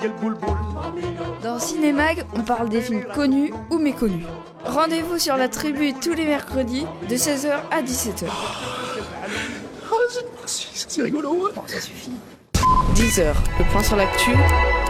Dans Cinémag, on parle des films connus ou méconnus. Rendez-vous sur la tribu tous les mercredis de 16h à 17h. C'est rigolo. Bon, ça suffit. 10h, le point sur l'actu,